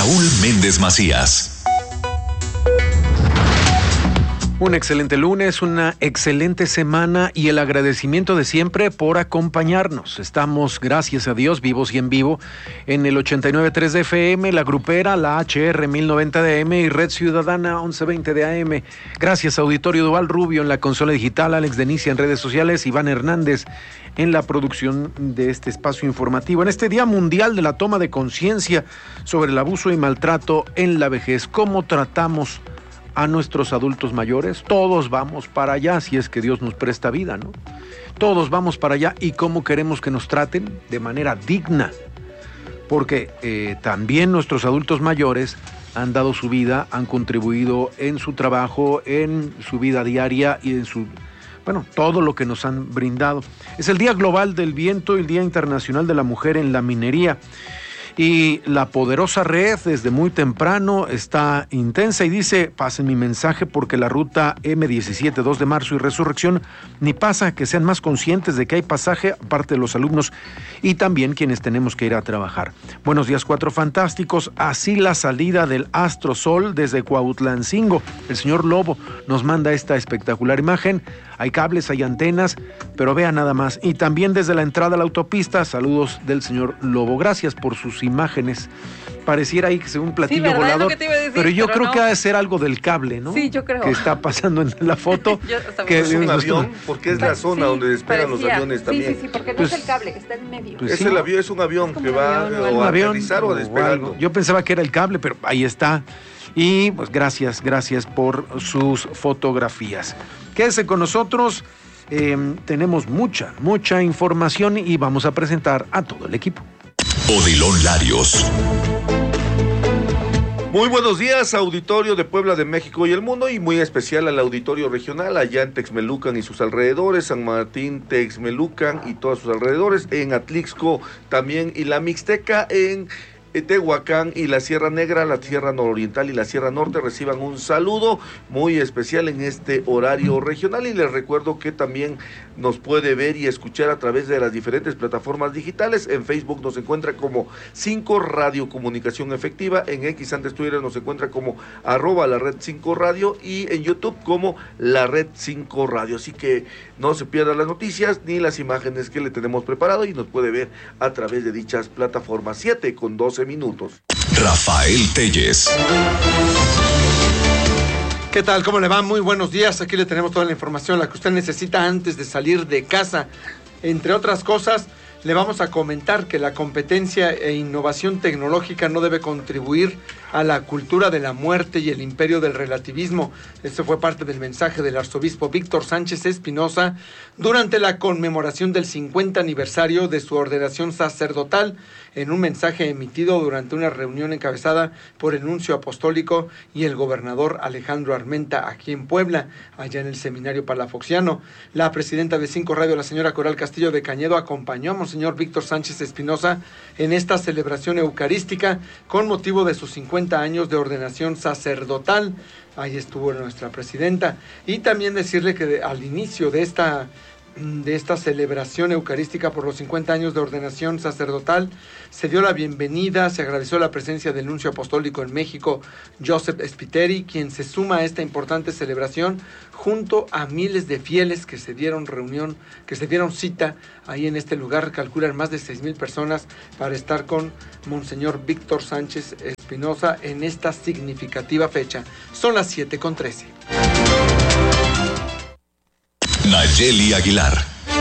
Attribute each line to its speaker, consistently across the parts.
Speaker 1: Raúl Méndez Macías.
Speaker 2: Un excelente lunes, una excelente semana y el agradecimiento de siempre por acompañarnos. Estamos, gracias a Dios, vivos y en vivo en el 89.3 de FM, La Grupera, la HR 1090 de AM y Red Ciudadana 1120 de AM. Gracias, Auditorio Duval Rubio en la consola digital, Alex Denicia en redes sociales, Iván Hernández en la producción de este espacio informativo. En este Día Mundial de la Toma de Conciencia sobre el abuso y maltrato en la vejez, ¿cómo tratamos a nuestros adultos mayores? Todos vamos para allá, si es que Dios nos presta vida, ¿no? Todos vamos para allá, y cómo queremos que nos traten de manera digna, porque también nuestros adultos mayores han dado su vida, han contribuido en su trabajo, en su vida diaria y en su, todo lo que nos han brindado. Es el Día Global del Viento y el Día Internacional de la Mujer en la Minería. Y la poderosa red desde muy temprano está intensa y dice: pasen mi mensaje porque la ruta M17, 2 de marzo y Resurrección ni pasa, que sean más conscientes de que hay pasaje, aparte de los alumnos y también quienes tenemos que ir a trabajar. Buenos días, Cuatro Fantásticos. Así la salida del Astro Sol desde Cuautlancingo. El señor Lobo nos manda esta espectacular imagen. Hay cables, hay antenas, pero vean nada más. Y también desde la entrada a la autopista, saludos del señor Lobo. Gracias por sus imágenes. Pareciera ahí que sea un platillo volador, pero yo creo que ha de ser algo del cable, ¿no?
Speaker 3: Sí, yo creo.
Speaker 2: Que está pasando en la foto.
Speaker 4: Es un avión, porque es la zona donde despegan los aviones también.
Speaker 3: Sí, porque no es el cable, está en medio.
Speaker 4: Es el avión, es un avión que va a aterrizar o a despegar.
Speaker 2: Yo pensaba que era el cable, pero ahí está. Y pues gracias por sus fotografías. Quédese con nosotros, tenemos mucha información y vamos a presentar a todo el equipo.
Speaker 1: Odilon Larios.
Speaker 4: Muy buenos días, auditorio de Puebla, de México y el mundo, y muy especial al auditorio regional allá en Texmelucan y sus alrededores, San Martín, Texmelucan y todos sus alrededores, en Atlixco también, y la Mixteca, en Tehuacán y la Sierra Negra, la Sierra Nororiental y la Sierra Norte. Reciban un saludo muy especial en este horario regional, y les recuerdo que también nos puede ver y escuchar a través de las diferentes plataformas digitales. En Facebook nos encuentra como 5 Radio Comunicación Efectiva, en X antes Twitter nos encuentra como @la red 5 Radio, y en YouTube como la red 5 Radio. Así que no se pierdan las noticias ni las imágenes que le tenemos preparado, y nos puede ver a través de dichas plataformas. 7:12 minutos.
Speaker 1: Rafael Telles.
Speaker 5: ¿Qué tal? ¿Cómo le va? Muy buenos días. Aquí le tenemos toda la información, la que usted necesita antes de salir de casa. Entre otras cosas, le vamos a comentar que la competencia e innovación tecnológica no debe contribuir a la cultura de la muerte y el imperio del relativismo. Este fue parte del mensaje del arzobispo Víctor Sánchez Espinosa durante la conmemoración del 50 aniversario de su ordenación sacerdotal, en un mensaje emitido durante una reunión encabezada por el nuncio apostólico y el gobernador Alejandro Armenta aquí en Puebla, allá en el seminario palafoxiano. La presidenta de 5 Radio, la señora Coral Castillo de Cañedo, acompañó a Monseñor Víctor Sánchez Espinosa en esta celebración eucarística con motivo de sus 50 años de ordenación sacerdotal. Ahí estuvo nuestra presidenta. Y también decirle que al inicio de esta celebración eucarística por los 50 años de ordenación sacerdotal, se dio la bienvenida, se agradeció la presencia del nuncio apostólico en México, Joseph Spiteri, quien se suma a esta importante celebración junto a miles de fieles que se dieron cita ahí en este lugar. Calculan más de 6,000 personas para estar con Monseñor Víctor Sánchez Espinosa en esta significativa fecha. Son las 7:13.
Speaker 1: Nayeli Aguilar.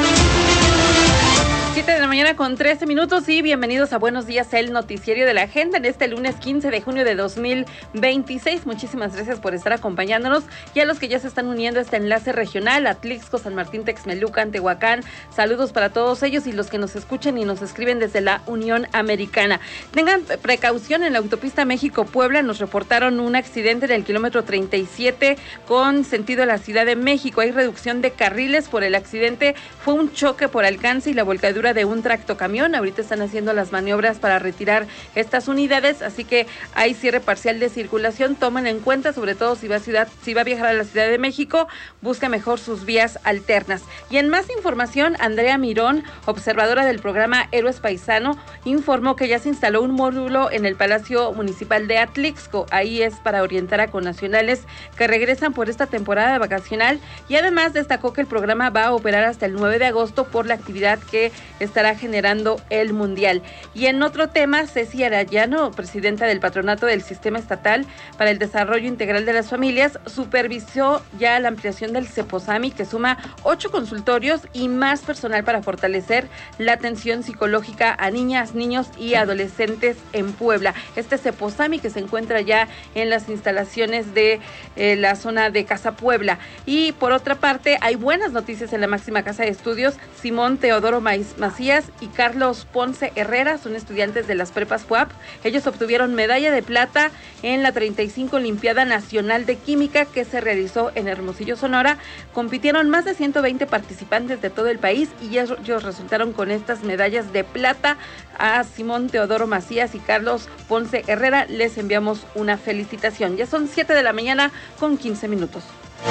Speaker 3: 7 de la mañana con 13 minutos y bienvenidos a Buenos Días, el noticiero de la agenda en este lunes 15 de junio de 2026. Muchísimas gracias por estar acompañándonos, y a los que ya se están uniendo a este enlace regional, Atlixco, San Martín, Texmelucan, Tehuacán, saludos para todos ellos, y los que nos escuchan y nos escriben desde la Unión Americana. Tengan precaución en la autopista México-Puebla, nos reportaron un accidente en el kilómetro 37 con sentido a la Ciudad de México. Hay reducción de carriles por el accidente, fue un choque por alcance y la volcadura de un un tractocamión. Ahorita están haciendo las maniobras para retirar estas unidades, así que hay cierre parcial de circulación. Tomen en cuenta, sobre todo si va a viajar a la Ciudad de México, busque mejor sus vías alternas. Y en más información, Andrea Mirón, observadora del programa Héroes Paisano, informó que ya se instaló un módulo en el Palacio Municipal de Atlixco. Ahí es para orientar a connacionales que regresan por esta temporada vacacional, y además destacó que el programa va a operar hasta el 9 de agosto por la actividad que estará generando el Mundial. Y en otro tema, Ceci Arellano, presidenta del Patronato del Sistema Estatal para el Desarrollo Integral de las Familias, supervisó ya la ampliación del CEPOSAMI, que suma 8 consultorios y más personal para fortalecer la atención psicológica a niñas, niños y adolescentes en Puebla. Este CEPOSAMI que se encuentra ya en las instalaciones de la zona de Casa Puebla. Y por otra parte, hay buenas noticias en la máxima casa de estudios. Simón Teodoro Macías y Carlos Ponce Herrera son estudiantes de las prepas PUAP. Ellos obtuvieron medalla de plata en la 35 Olimpiada Nacional de Química que se realizó en Hermosillo, Sonora. Compitieron más de 120 participantes de todo el país y ellos resultaron con estas medallas de plata. A Simón Teodoro Macías y Carlos Ponce Herrera les enviamos una felicitación. Ya son 7 de la mañana con 15 minutos.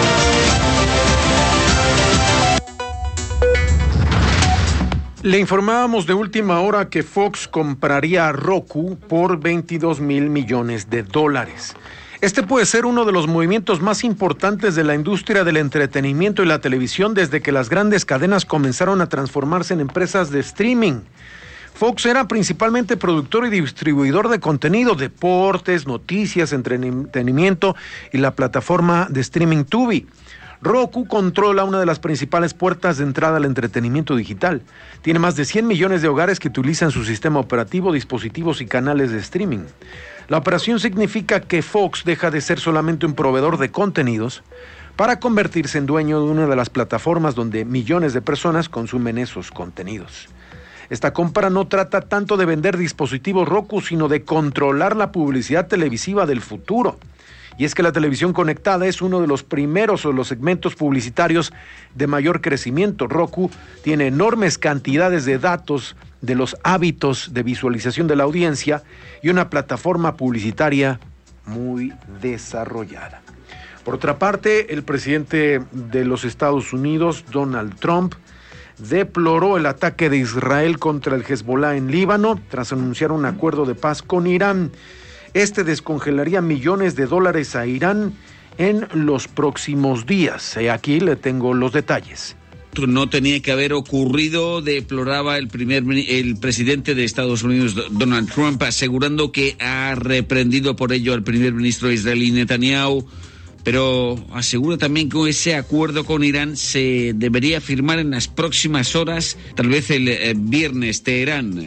Speaker 2: Le informábamos de última hora que Fox compraría a Roku por $22 mil millones. Este puede ser uno de los movimientos más importantes de la industria del entretenimiento y la televisión desde que las grandes cadenas comenzaron a transformarse en empresas de streaming. Fox era principalmente productor y distribuidor de contenido, deportes, noticias, entretenimiento y la plataforma de streaming Tubi. Roku controla una de las principales puertas de entrada al entretenimiento digital. Tiene más de 100 millones de hogares que utilizan su sistema operativo, dispositivos y canales de streaming. La operación significa que Fox deja de ser solamente un proveedor de contenidos para convertirse en dueño de una de las plataformas donde millones de personas consumen esos contenidos. Esta compra no trata tanto de vender dispositivos Roku, sino de controlar la publicidad televisiva del futuro. Y es que la televisión conectada es uno de los primeros o los segmentos publicitarios de mayor crecimiento. Roku tiene enormes cantidades de datos de los hábitos de visualización de la audiencia y una plataforma publicitaria muy desarrollada. Por otra parte, el presidente de los Estados Unidos, Donald Trump, deploró el ataque de Israel contra el Hezbollah en Líbano tras anunciar un acuerdo de paz con Irán. Este descongelaría millones de dólares a Irán en los próximos días. Aquí le tengo los detalles.
Speaker 6: No tenía que haber ocurrido, deploraba el presidente de Estados Unidos, Donald Trump, asegurando que ha reprendido por ello al primer ministro israelí Netanyahu, pero asegura también que ese acuerdo con Irán se debería firmar en las próximas horas, tal vez el viernes. Teherán.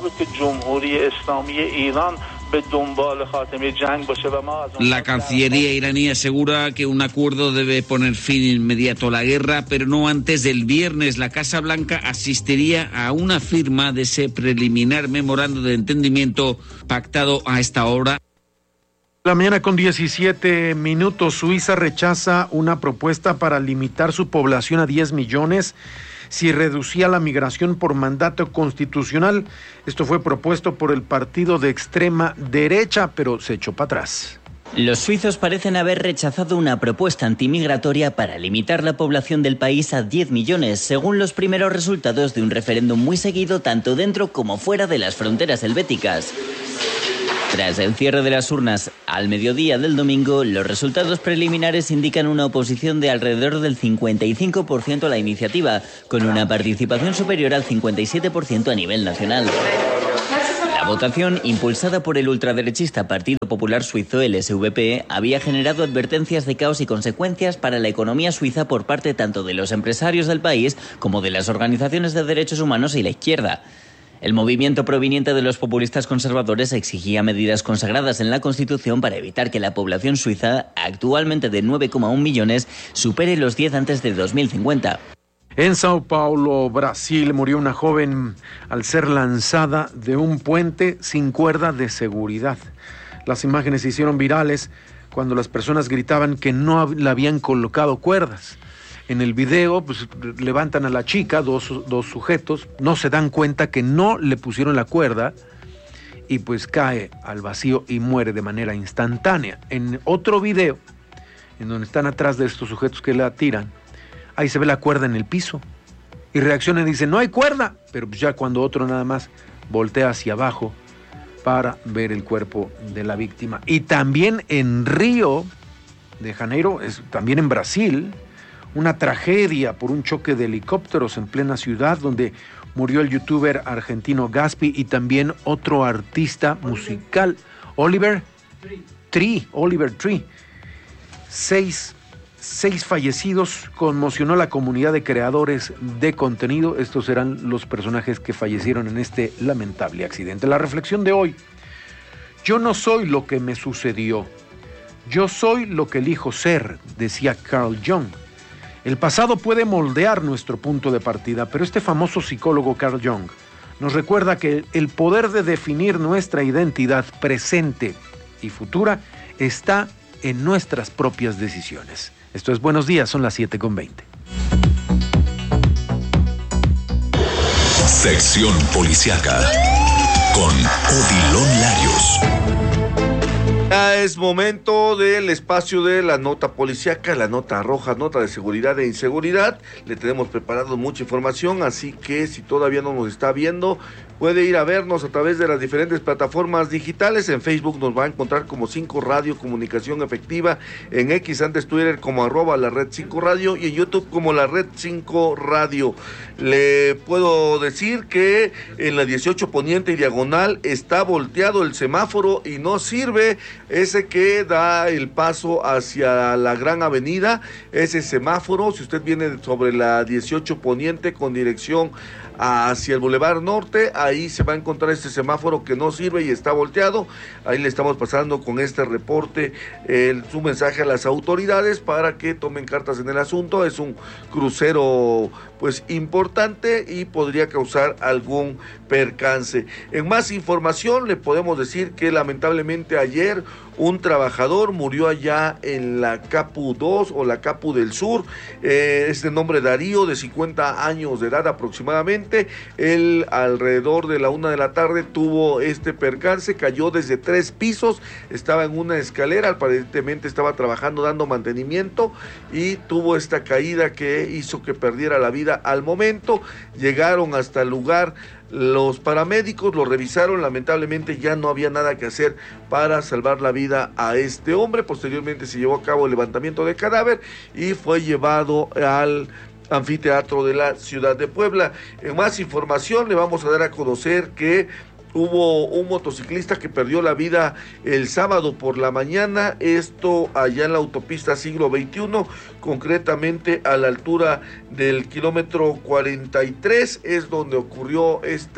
Speaker 6: La Cancillería iraní asegura que un acuerdo debe poner fin inmediato a la guerra, pero no antes del viernes. La Casa Blanca asistiría a una firma de ese preliminar memorando de entendimiento pactado a esta hora.
Speaker 2: La mañana con 17 minutos, Suiza rechaza una propuesta para limitar su población a 10 millones si reducía la migración por mandato constitucional. Esto fue propuesto por el partido de extrema derecha, pero se echó para atrás.
Speaker 7: Los suizos parecen haber rechazado una propuesta antimigratoria para limitar la población del país a 10 millones, según los primeros resultados de un referéndum muy seguido tanto dentro como fuera de las fronteras helvéticas. Tras el cierre de las urnas al mediodía del domingo, los resultados preliminares indican una oposición de alrededor del 55% a la iniciativa, con una participación superior al 57% a nivel nacional. La votación, impulsada por el ultraderechista Partido Popular Suizo, el SVP, había generado advertencias de caos y consecuencias para la economía suiza por parte tanto de los empresarios del país como de las organizaciones de derechos humanos y la izquierda. El movimiento proveniente de los populistas conservadores exigía medidas consagradas en la Constitución para evitar que la población suiza, actualmente de 9,1 millones, supere los 10 antes de 2050.
Speaker 2: En Sao Paulo, Brasil, murió una joven al ser lanzada de un puente sin cuerda de seguridad. Las imágenes se hicieron virales cuando las personas gritaban que no le habían colocado cuerdas. En el video, pues levantan a la chica, dos sujetos, no se dan cuenta que no le pusieron la cuerda y pues cae al vacío y muere de manera instantánea. En otro video, en donde están atrás de estos sujetos que la tiran, ahí se ve la cuerda en el piso y reaccionan y dicen, no hay cuerda, pero pues ya cuando otro nada más voltea hacia abajo para ver el cuerpo de la víctima. Y también en Río de Janeiro, también en Brasil, una tragedia por un choque de helicópteros en plena ciudad donde murió el youtuber argentino Gaspi y también otro artista musical, Oliver Tree. 6 fallecidos, conmocionó la comunidad de creadores de contenido. Estos eran los personajes que fallecieron en este lamentable accidente. La reflexión de hoy: yo no soy lo que me sucedió, yo soy lo que elijo ser, decía Carl Jung. El pasado puede moldear nuestro punto de partida, pero este famoso psicólogo Carl Jung nos recuerda que el poder de definir nuestra identidad presente y futura está en nuestras propias decisiones. Esto es Buenos Días, son las 7:20.
Speaker 1: Sección Policiaca con Odilon Larios.
Speaker 4: Ya es momento del espacio de la nota policiaca, la nota roja, nota de seguridad e inseguridad. Le tenemos preparado mucha información, así que si todavía no nos está viendo, puede ir a vernos a través de las diferentes plataformas digitales. En Facebook nos va a encontrar como 5 Radio Comunicación Efectiva, en X, antes Twitter, como @la red 5 Radio, y en YouTube como la red 5 Radio. Le puedo decir que en la 18 Poniente y Diagonal está volteado el semáforo y no sirve. Ese que da el paso hacia la Gran Avenida, ese semáforo, si usted viene sobre la 18 Poniente con dirección hacia el Boulevard Norte, ahí se va a encontrar este semáforo que no sirve y está volteado. Ahí le estamos pasando con este reporte su mensaje a las autoridades para que tomen cartas en el asunto. Es un crucero pues importante y podría causar algún percance. En más información le podemos decir que lamentablemente ayer un trabajador murió allá en la Capu 2 o la Capu del Sur. Es de nombre Darío, de 50 años de edad aproximadamente. Él alrededor de la 1 de la tarde tuvo este percance, cayó desde 3 pisos, estaba en una escalera, aparentemente estaba trabajando dando mantenimiento y tuvo esta caída que hizo que perdiera la vida al momento. Llegaron hasta el lugar los paramédicos, lo revisaron, lamentablemente ya no había nada que hacer para salvar la vida a este hombre. Posteriormente se llevó a cabo el levantamiento de cadáver y fue llevado al anfiteatro de la ciudad de Puebla. En más información le vamos a dar a conocer que hubo un motociclista que perdió la vida el sábado por la mañana, esto allá en la autopista Siglo XXI, concretamente a la altura del kilómetro 43, es donde ocurrió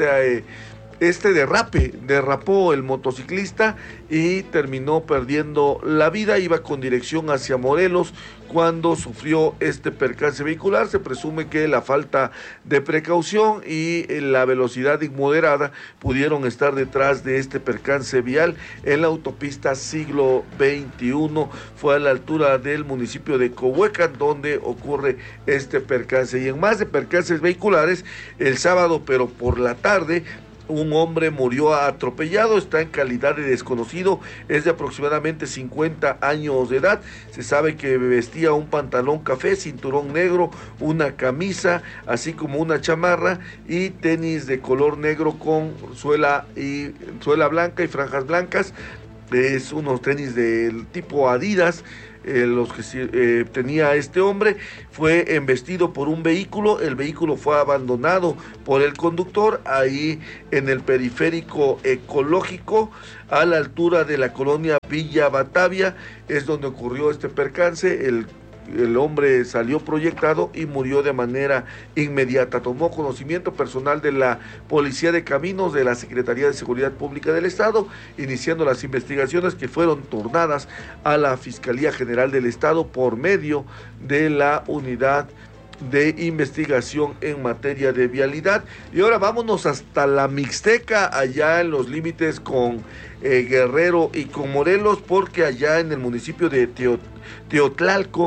Speaker 4: este derrape. Derrapó el motociclista y terminó perdiendo la vida. Iba con dirección hacia Morelos cuando sufrió este percance vehicular. Se presume que la falta de precaución y la velocidad inmoderada pudieron estar detrás de este percance vial en la autopista Siglo XXI. Fue a la altura del municipio de Cohuecan donde ocurre este percance. Y en más de percances vehiculares, el sábado pero por la tarde, un hombre murió atropellado, está en calidad de desconocido, es de aproximadamente 50 años de edad. Se sabe que vestía un pantalón café, cinturón negro, una camisa, así como una chamarra y tenis de color negro con suela blanca y franjas blancas. Es unos tenis del tipo Adidas. Los que tenía este hombre. Fue embestido por un vehículo, el vehículo fue abandonado por el conductor ahí en el periférico ecológico a la altura de la colonia Villa Batavia, es donde ocurrió este percance. El hombre salió proyectado y murió de manera inmediata. Tomó conocimiento personal de la Policía de Caminos de la Secretaría de Seguridad Pública del Estado, iniciando las investigaciones que fueron turnadas a la Fiscalía General del Estado por medio de la Unidad de Investigación en Materia de Vialidad. Y ahora vámonos hasta la Mixteca, allá en los límites con Guerrero y con Morelos, porque allá en el municipio de Teotlalco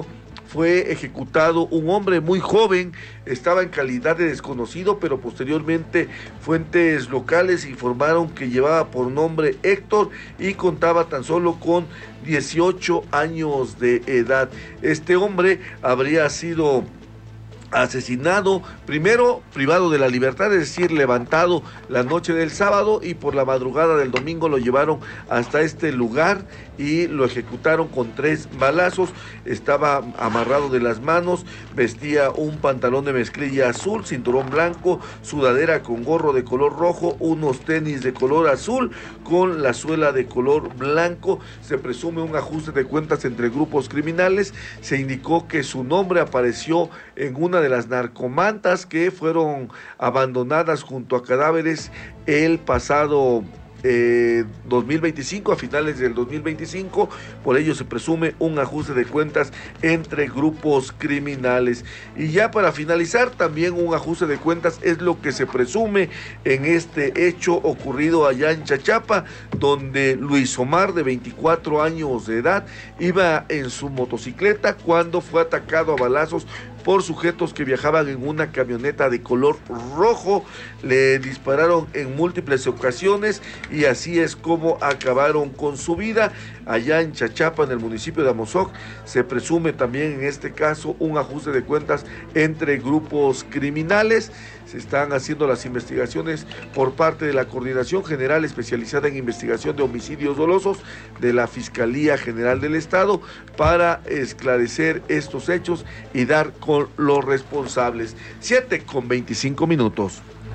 Speaker 4: fue ejecutado un hombre muy joven, estaba en calidad de desconocido, pero posteriormente fuentes locales informaron que llevaba por nombre Héctor y contaba tan solo con 18 años de edad. Este hombre habría sido asesinado, primero privado de la libertad, es decir, levantado la noche del sábado, y por la madrugada del domingo lo llevaron hasta este lugar y lo ejecutaron con 3 balazos. Estaba amarrado de las manos, vestía un pantalón de mezclilla azul, cinturón blanco, sudadera con gorro de color rojo, unos tenis de color azul con la suela de color blanco. Se presume un ajuste de cuentas entre grupos criminales. Se indicó que su nombre apareció en una de las narcomantas que fueron abandonadas junto a cadáveres el pasado 2025, a finales del 2025. Por ello se presume un ajuste de cuentas entre grupos criminales. Y ya para finalizar, también un ajuste de cuentas es lo que se presume en este hecho ocurrido allá en Chachapa, donde Luis Omar, de 24 años de edad, iba en su motocicleta cuando fue atacado a balazos por sujetos que viajaban en una camioneta de color rojo. Le dispararon en múltiples ocasiones y así es como acabaron con su vida. Allá en Chachapa, en el municipio de Amozoc, se presume también en este caso un ajuste de cuentas entre grupos criminales. Se están haciendo las investigaciones por parte de la Coordinación General Especializada en Investigación de Homicidios Dolosos de la Fiscalía General del Estado para esclarecer estos hechos y dar con los responsables. 7:25.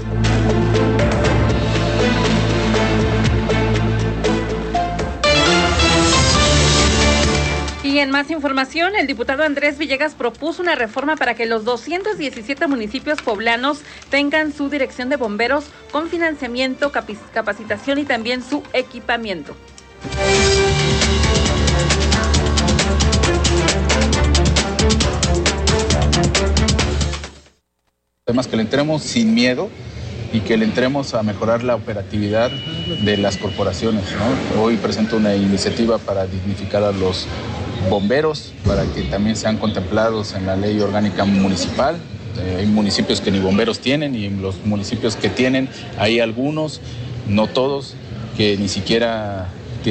Speaker 3: Y en más información, el diputado Andrés Villegas propuso una reforma para que los 217 municipios poblanos tengan su dirección de bomberos con financiamiento, capacitación y también su equipamiento.
Speaker 8: Además, que le entremos sin miedo y que le entremos a mejorar la operatividad de las corporaciones, ¿no? Hoy presento una iniciativa para dignificar a los bomberos, para que también sean contemplados en la ley orgánica municipal. Hay municipios que ni bomberos tienen, y en los municipios que tienen hay algunos, no todos, que ni siquiera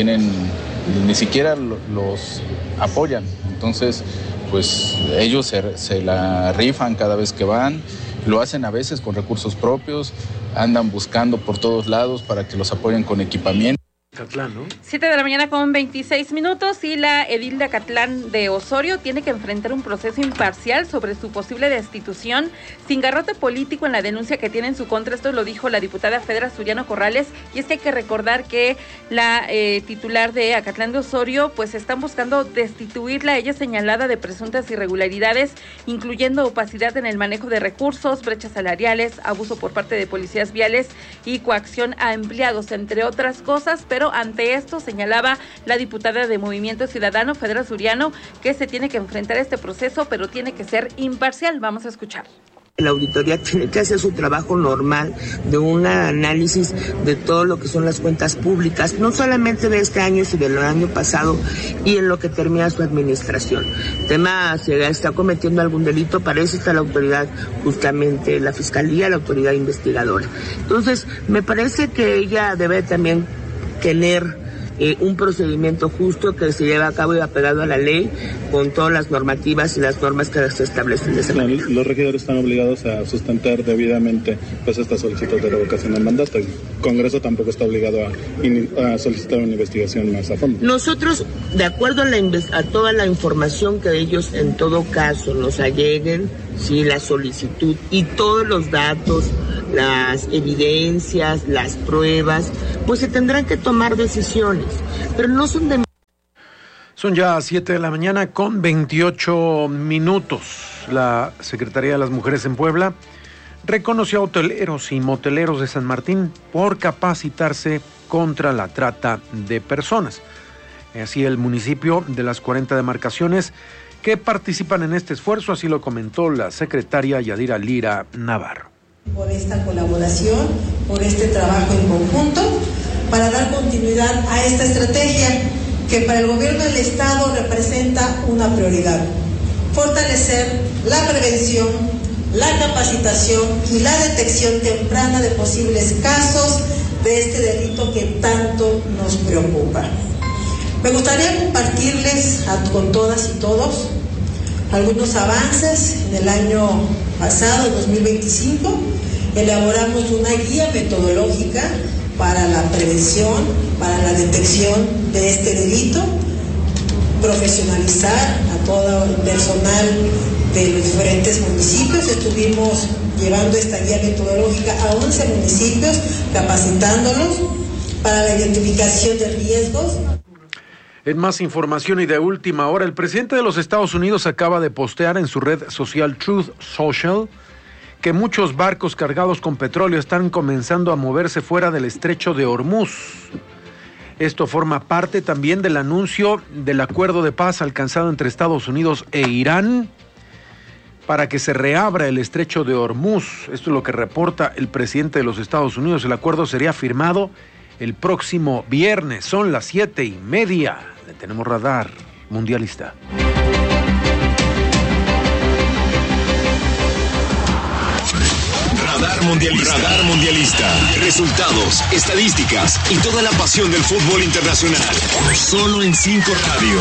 Speaker 8: los apoyan. Entonces, pues ellos se la rifan cada vez que van. Lo hacen a veces con recursos propios, andan buscando por todos lados para que los apoyen con equipamiento.
Speaker 2: Acatlán, ¿no?
Speaker 3: 7:26 y la edil de Acatlán de Osorio tiene que enfrentar un proceso imparcial sobre su posible destitución sin garrote político en la denuncia que tiene en su contra. Esto lo dijo la diputada Fedra Suriano Corrales, y es que hay que recordar que la titular de Acatlán de Osorio pues están buscando destituirla, ella señalada de presuntas irregularidades, incluyendo opacidad en el manejo de recursos, brechas salariales, abuso por parte de policías viales y coacción a empleados, entre otras cosas. Pero ante esto señalaba la diputada de Movimiento Ciudadano, Fedra Suriano, que se tiene que enfrentar este proceso, pero tiene que ser imparcial. Vamos a escuchar.
Speaker 9: La auditoría tiene que hacer su trabajo normal de un análisis de todo lo que son las cuentas públicas, no solamente de este año, sino del año pasado y en lo que termina su administración. Tema, se está cometiendo algún delito, para eso está la autoridad, justamente la Fiscalía, la autoridad investigadora. Entonces, me parece que ella debe también tener un procedimiento justo que se lleva a cabo y apegado a la ley, con todas las normativas y las normas que se establecen de ese momento.
Speaker 10: Los regidores están obligados a sustentar debidamente pues esta solicitud de revocación del mandato. El Congreso tampoco está obligado a solicitar una investigación más a fondo.
Speaker 9: Nosotros, de acuerdo a toda la información que ellos en todo caso nos alleguen, sí, la solicitud y todos los datos, las evidencias, las pruebas, pues se tendrán que tomar decisiones, pero no son de...
Speaker 2: Son ya 7:28. La Secretaría de las Mujeres en Puebla reconoció a hoteleros y moteleros de San Martín por capacitarse contra la trata de personas. Así el municipio, de las 40 demarcaciones que participan en este esfuerzo, así lo comentó la secretaria Yadira Lira Navarro.
Speaker 11: Por esta colaboración, por este trabajo en conjunto, para dar continuidad a esta estrategia que para el gobierno del Estado representa una prioridad. fortalecer la prevención, la capacitación y la detección temprana de posibles casos de este delito que tanto nos preocupa. Me gustaría compartirles con todas y todos algunos avances. En el año pasado, 2025, elaboramos una guía metodológica para la prevención, para la detección de este delito, profesionalizar a todo el personal de los diferentes municipios. Estuvimos llevando esta guía metodológica a 11 municipios, capacitándolos para la identificación de riesgos.
Speaker 2: En más información y de última hora, el presidente de los Estados Unidos acaba de postear en su red social Truth Social que muchos barcos cargados con petróleo están comenzando a moverse fuera del estrecho de Hormuz. Esto forma parte también del anuncio del acuerdo de paz alcanzado entre Estados Unidos e Irán para que se reabra el estrecho de Hormuz. Esto es lo que reporta el presidente de los Estados Unidos. El acuerdo sería firmado el próximo viernes. Son las 7:30. Tenemos Radar Mundialista.
Speaker 1: Radar Mundialista. Radar Mundialista. Resultados, estadísticas y toda la pasión del fútbol internacional. Solo en 5 Radio.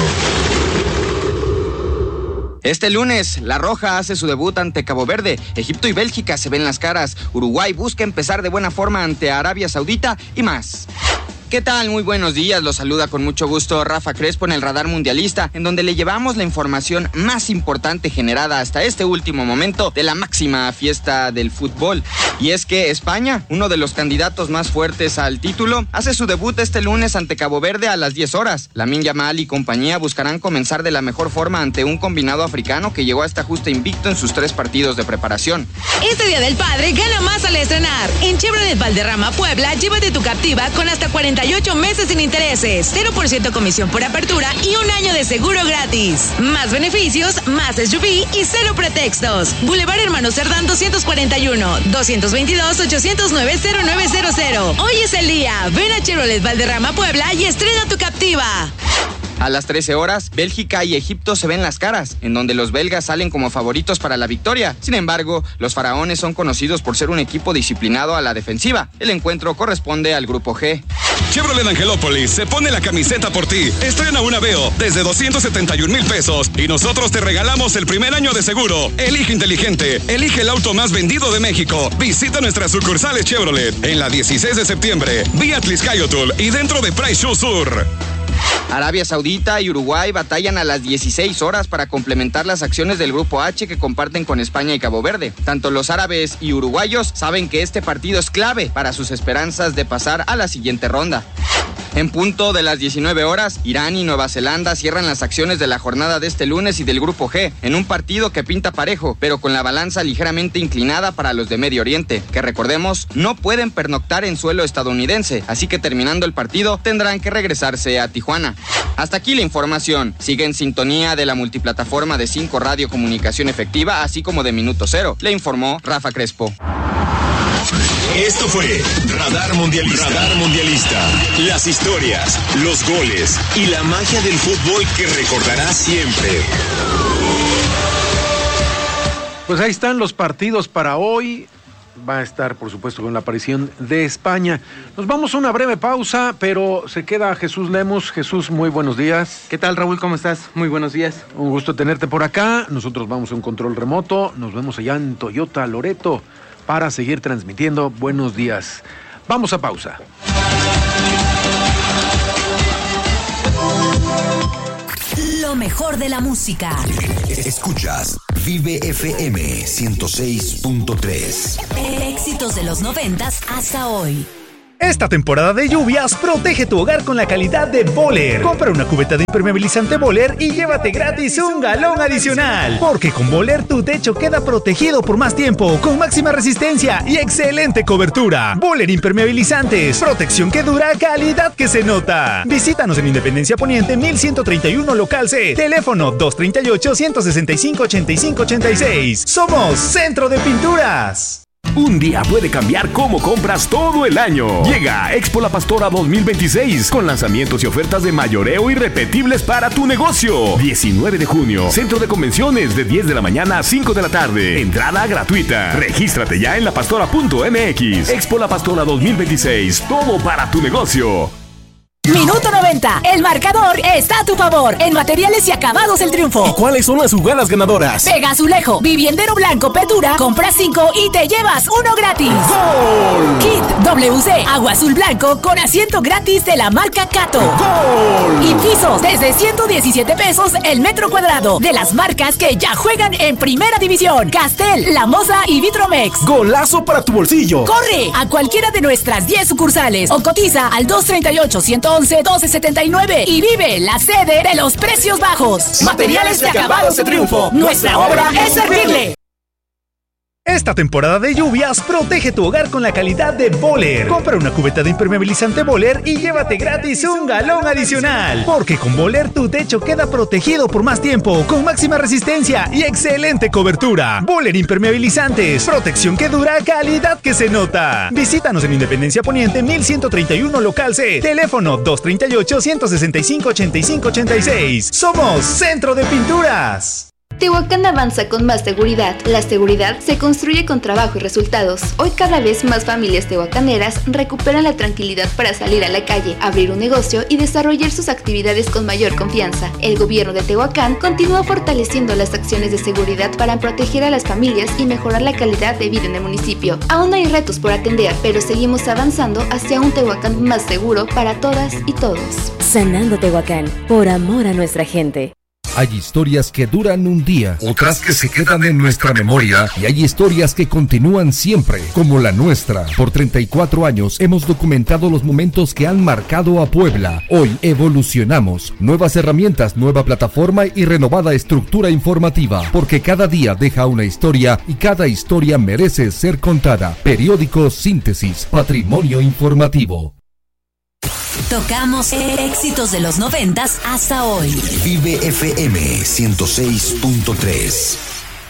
Speaker 12: Este lunes, La Roja hace su debut ante Cabo Verde. Egipto y Bélgica se ven las caras. Uruguay busca empezar de buena forma ante Arabia Saudita y más. ¿Qué tal? Muy buenos días, los saluda con mucho gusto Rafa Crespo en el Radar Mundialista, en donde le llevamos la información más importante generada hasta este último momento de la máxima fiesta del fútbol. Y es que España, uno de los candidatos más fuertes al título, hace su debut este lunes ante Cabo Verde a las 10 horas. Lamine Yamal y compañía buscarán comenzar de la mejor forma ante un combinado africano que llegó hasta justo invicto en sus 3 partidos de preparación.
Speaker 13: Este Día del Padre gana más al estrenar. En Chevrolet Valderrama, Puebla, llévate tu Captiva con hasta 48 meses sin intereses, 0% comisión por apertura y 1 año de seguro gratis. Más beneficios, más SUV y 0 pretextos. Boulevard Hermano Cerdán 241, 222-809-0900. Hoy es el día. Ven a Chevrolet Valderrama, Puebla y estrena tu Captiva.
Speaker 12: A las 13 horas, Bélgica y Egipto se ven las caras, en donde los belgas salen como favoritos para la victoria. Sin embargo, los faraones son conocidos por ser un equipo disciplinado a la defensiva. El encuentro corresponde al Grupo G.
Speaker 14: Chevrolet Angelópolis se pone la camiseta por ti. Estrena una Aveo desde 271,000 pesos y nosotros te regalamos el primer año de seguro. Elige inteligente, elige el auto más vendido de México. Visita nuestras sucursales Chevrolet en la 16 de septiembre, vía Tliscayotul y dentro de Price Show Sur.
Speaker 12: Arabia Saudita y Uruguay batallan a las 16 horas para complementar las acciones del Grupo H que comparten con España y Cabo Verde. Tanto los árabes y uruguayos saben que este partido es clave para sus esperanzas de pasar a la siguiente ronda. En punto de las 19 horas, Irán y Nueva Zelanda cierran las acciones de la jornada de este lunes y del Grupo G, en un partido que pinta parejo, pero con la balanza ligeramente inclinada para los de Medio Oriente, que recordemos, no pueden pernoctar en suelo estadounidense, así que terminando el partido tendrán que regresarse a Tijuana. Hasta aquí la información. Sigue en sintonía de la multiplataforma de 5 Radio Comunicación Efectiva, así como de Minuto Cero. Le informó Rafa Crespo.
Speaker 1: Esto fue Radar Mundialista. Radar Mundialista. Las historias, los goles y la magia del fútbol que recordarás siempre.
Speaker 2: Pues ahí están los partidos para hoy. Va a estar, por supuesto, con la aparición de España. Nos vamos a una breve pausa, pero se queda Jesús Lemus. Jesús, muy buenos días.
Speaker 15: ¿Qué tal, Raúl? ¿Cómo estás? Muy buenos días.
Speaker 2: Un gusto tenerte por acá. Nosotros vamos a un control remoto. Nos vemos allá en Toyota Loreto para seguir transmitiendo. Buenos días. Vamos a pausa.
Speaker 16: Lo mejor de la música.
Speaker 1: Escuchas Vive FM 106.3.
Speaker 16: Éxitos de los 90s hasta hoy.
Speaker 17: Esta temporada de lluvias, protege tu hogar con la calidad de Boller. Compra una cubeta de impermeabilizante Boller y llévate gratis un galón adicional. Porque con Boller tu techo queda protegido por más tiempo, con máxima resistencia y excelente cobertura. Boller Impermeabilizantes, protección que dura, calidad que se nota. Visítanos en Independencia Poniente 1131 Local C. Teléfono 238-165-8586. Somos Centro de Pinturas.
Speaker 18: Un día puede cambiar cómo compras todo el año. Llega Expo La Pastora 2026 con lanzamientos y ofertas de mayoreo irrepetibles para tu negocio. 19 de junio, Centro de Convenciones de 10 de la mañana a 5 de la tarde. Entrada gratuita. Regístrate ya en lapastora.mx. Expo La Pastora 2026. Todo para tu negocio.
Speaker 19: Minuto 90. El marcador está a tu favor. En Materiales y Acabados El Triunfo.
Speaker 18: ¿Y cuáles son las jugadas ganadoras?
Speaker 19: Pega Azulejo, Viviendero Blanco, Petura. Compra 5 y te llevas uno gratis.
Speaker 18: ¡Gol!
Speaker 19: Kit WC, agua azul blanco con asiento gratis de la marca Cato.
Speaker 18: ¡Gol!
Speaker 19: Y pisos desde 117 pesos el metro cuadrado de las marcas que ya juegan en Primera División. Castel, La Moza y Vitromex.
Speaker 18: ¡Golazo para tu bolsillo!
Speaker 19: Corre a cualquiera de nuestras 10 sucursales o cotiza al 238-111-1279 y vive la sede de los precios bajos. Materiales de Acabados de Triunfo. Nuestra obra es servirle.
Speaker 17: Esta temporada de lluvias, protege tu hogar con la calidad de Boller. Compra una cubeta de impermeabilizante Boller y llévate gratis un galón adicional. Porque con Boller tu techo queda protegido por más tiempo, con máxima resistencia y excelente cobertura. Boller Impermeabilizantes, protección que dura, calidad que se nota. Visítanos en Independencia Poniente 1131 Local C. Teléfono 238-165-8586. Somos Centro de Pinturas.
Speaker 20: Tehuacán avanza con más seguridad. La seguridad se construye con trabajo y resultados. Hoy cada vez más familias tehuacaneras recuperan la tranquilidad para salir a la calle, abrir un negocio y desarrollar sus actividades con mayor confianza. El gobierno de Tehuacán continúa fortaleciendo las acciones de seguridad para proteger a las familias y mejorar la calidad de vida en el municipio. Aún hay retos por atender, pero seguimos avanzando hacia un Tehuacán más seguro para todas y todos.
Speaker 21: Sanando Tehuacán, por amor a nuestra gente.
Speaker 22: Hay historias que duran un día, otras que se quedan en nuestra memoria y hay historias que continúan siempre, como la nuestra. Por 34 años hemos documentado los momentos que han marcado a Puebla. Hoy evolucionamos. Nuevas herramientas, nueva plataforma y renovada estructura informativa, porque cada día deja una historia y cada historia merece ser contada. Periódico Síntesis, Patrimonio Informativo.
Speaker 16: Tocamos éxitos de los 90s hasta hoy.
Speaker 23: Vive FM 106.3.